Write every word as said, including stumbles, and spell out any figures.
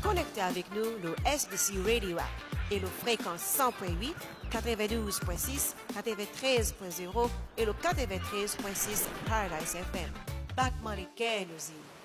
connecter avec nous le S B C Radio App et le fréquence cent point huit, quatre-vingt-douze point six, quatre-vingt-treize point zéro et le quatre-vingt-treize point six Paradise F M. Back Money Care nous y.